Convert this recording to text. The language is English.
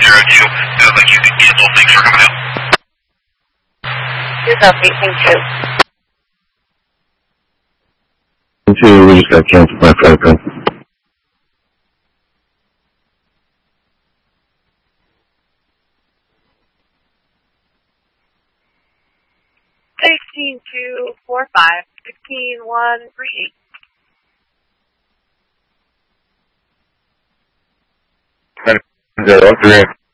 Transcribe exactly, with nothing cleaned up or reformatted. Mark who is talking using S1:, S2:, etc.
S1: zero two. Sounds like you can cancel. Thanks for coming out.
S2: Here's update. Thank you.
S3: Two, we just got canceled by Franco.
S2: Sixteen two four five. Sixteen one three eight.
S3: Zero three.